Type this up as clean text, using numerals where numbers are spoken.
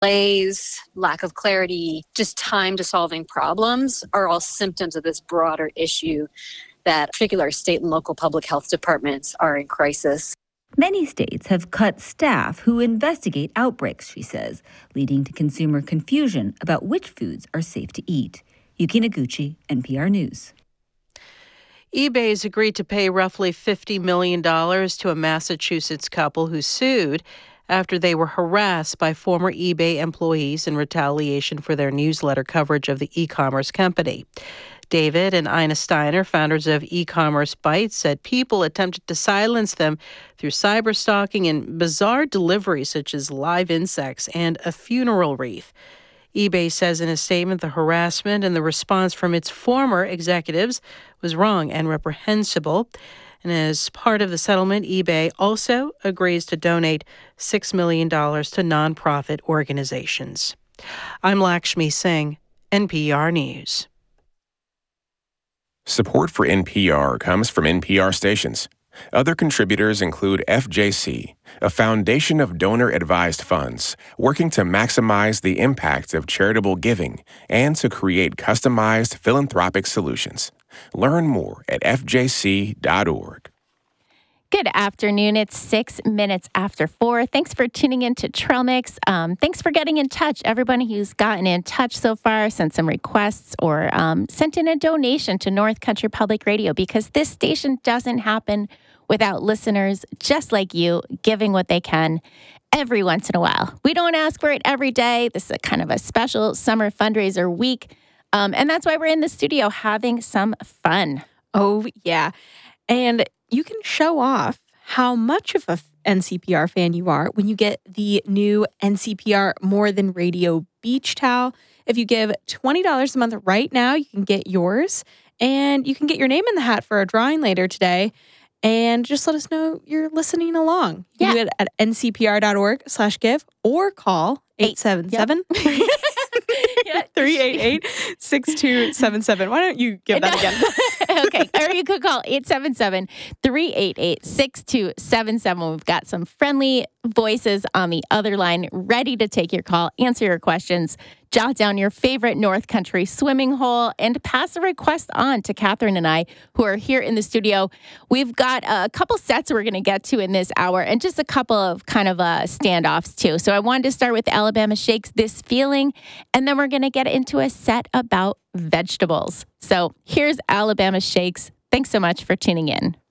Delays, lack of clarity, just time to solving problems are all symptoms of this broader issue that particular state and local public health departments are in crisis. Many states have cut staff who investigate outbreaks, she says, leading to consumer confusion about which foods are safe to eat. Yuki Noguchi, NPR News. eBay's agreed to pay roughly $50 million to a Massachusetts couple who sued after they were harassed by former eBay employees in retaliation for their newsletter coverage of the e-commerce company. David and Ina Steiner, founders of E-Commerce Bytes, said people attempted to silence them through cyberstalking and bizarre deliveries such as live insects and a funeral wreath. eBay says in a statement the harassment and the response from its former executives was wrong and reprehensible. And as part of the settlement, eBay also agrees to donate $6 million to nonprofit organizations. I'm Lakshmi Singh, NPR News. Support for NPR comes from NPR stations. Other contributors include FJC, a foundation of donor-advised funds working to maximize the impact of charitable giving and to create customized philanthropic solutions. Learn more at fjc.org. Good afternoon. It's 6 minutes after 4. Thanks for tuning in to Trail Mix. Thanks for getting in touch. Everybody who's gotten in touch so far, sent some requests or sent in a donation to North Country Public Radio, because this station doesn't happen without listeners just like you giving what they can every once in a while. We don't ask for it every day. This is a kind of a special summer fundraiser week. And that's why we're in the studio having some fun. Oh, yeah. And you can show off how much of a NCPR fan you are when you get the new NCPR More Than Radio beach towel. If you give $20 a month right now, you can get yours. And you can get your name in the hat for a drawing later today. And just let us know you're listening along. You can do it at ncpr.org/give or call 877 388-6277. Why don't you give that again? Okay. Or you could call 877-388-6277. We've got some friendly voices on the other line ready to take your call, answer your questions, jot down your favorite North Country swimming hole, and pass a request on to Catherine and I, who are here in the studio. We've got a couple sets we're going to get to in this hour, and just a couple of kind of standoffs, too. So I wanted to start with Alabama Shakes, This Feeling, and then we're going to get into a set about vegetables. So here's Alabama Shakes. Thanks so much for tuning in.